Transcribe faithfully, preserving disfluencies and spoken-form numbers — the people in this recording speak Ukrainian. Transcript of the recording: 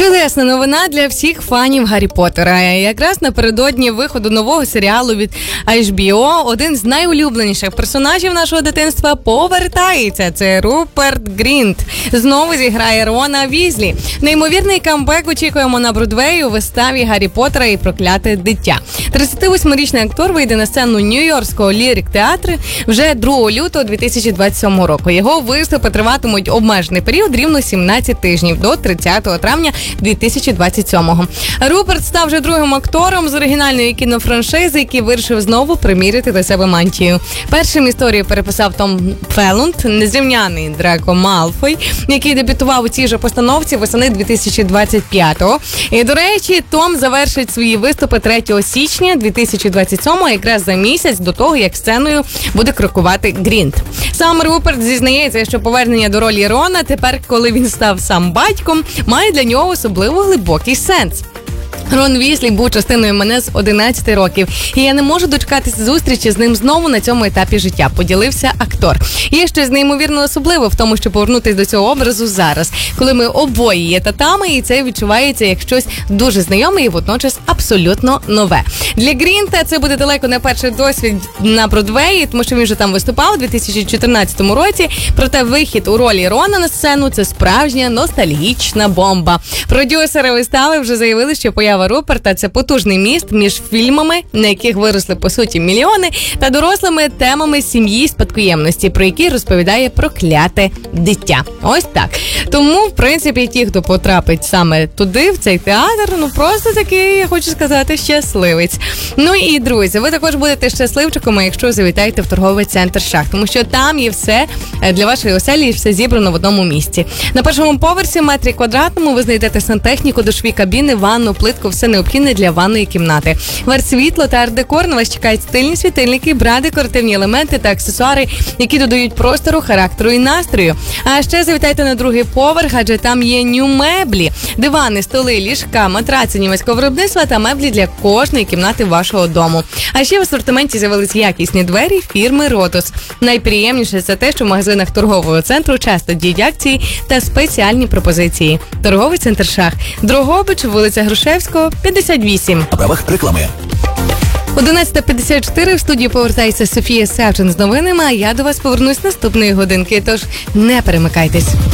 Чудесна новина для всіх фанів Гаррі Поттера. Якраз напередодні виходу нового серіалу від ейч бі о один з найулюбленіших персонажів нашого дитинства повертається. Це Руперт Грінт. Знову зіграє Рона Візлі. Неймовірний камбек очікуємо на Бродвеї у виставі Гаррі Поттера і прокляте дитя. тридцятивосьмирічний актор вийде на сцену Нью-Йоркського лірик-театру вже другого лютого дві тисячі двадцять сьомого року. Його виступи триватимуть обмежений період рівно сімнадцять тижнів до тридцятого травня дві тисячі двадцять сьомого. Руперт став вже другим актором з оригінальної кінофраншизи, який вирішив знову приміряти до себе мантію. Першим історію переписав Том Феллонд, незрівняний Драко Малфой, який дебютував у цій же постановці восени дві тисячі двадцять п'ятого. І, до речі, Том завершить свої виступи третього січня дві тисячі двадцять сьомого, якраз за місяць до того, як сценою буде крокувати Грінт. Сам Руперт зізнається, що повернення до ролі Рона тепер, коли він став сам батьком, має для нього особливо глибокий сенс. Рон Візлі був частиною мене з одинадцяти років, і я не можу дочекатися зустрічі з ним знову на цьому етапі життя, поділився актор. Є щось неймовірно особливе в тому, що повернутися до цього образу зараз, коли ми обоє є татами, і це відчувається як щось дуже знайоме і водночас абсолютно нове. Для Грінта це буде далеко не перший досвід на Бродвеї, тому що він вже там виступав у дві тисячі чотирнадцятому році, проте вихід у ролі Рона на сцену – це справжня ностальгічна бомба. Продюсери вистави вже заявили, що поява Руперта – це потужний міст між фільмами, на яких виросли, по суті, мільйони, та дорослими темами сім'ї і спадкоємності, про які розповідає прокляте дитя. Ось так. Тому, в принципі, ті, хто потрапить саме туди, в цей театр, ну просто такий, я хочу сказати, щасливець. Ну і, друзі, ви також будете щасливчиками, якщо завітаєте в торговий центр «Шах», тому що там є все для вашої оселі і все зібрано в одному місці. На першому поверсі, метрі квадратному, ви знайдете сантехніку, душові кабіни, ванну, плитку, все необхідне для ванної кімнати. Верт-світло та арт-декор. На вас чекають стильні світильники, бра, декоративні елементи та аксесуари, які додають простору, характеру і настрою. А ще завітайте на другий поверх, адже там є нью-меблі. Дивани, столи, ліжка, матраци німецького виробництва та меблі для кожної кімнати вашого дому. А ще в асортименті з'явились якісні двері фірми Ротос. Найприємніше це те, що в магазинах торгового центру часто діють акції та спеціальні пропозиції. Торговий центр «Шах». Дрогобич, вулиця Грушевського, п'ятдесят вісім. На правах реклами. одинадцята п'ятдесят чотири в студію повертається Софія Савчин з новинами, а я до вас повернусь наступної годинки, тож не перемикайтесь.